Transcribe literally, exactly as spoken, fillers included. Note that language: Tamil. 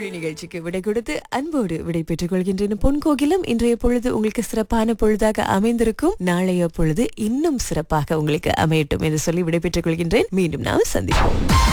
மொழி நிகழ்ச்சிக்கு விடை கொடுத்து அன்போடு விடை பெற்றுக் கொள்கின்றன. பொன் கோகிலம், இன்றைய பொழுது உங்களுக்கு சிறப்பான பொழுதாக அமைந்திருக்கும். நாளைய பொழுது இன்னும் சிறப்பாக உங்களுக்கு அமையட்டும் என்று சொல்லி விடை பெற்றுக் கொள்கின்றேன். மீண்டும் நாம் சந்திப்போம்.